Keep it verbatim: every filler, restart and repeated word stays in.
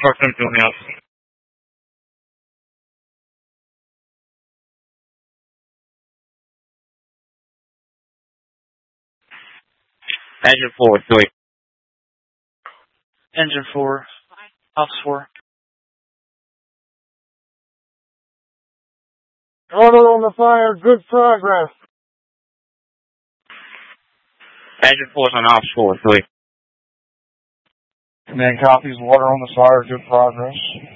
Truck empty on the outside. Engine four, three. Engine four. Ops four. Order on the fire, good progress. Engine four's on ops four, three. Command copies, water on the fire, good progress.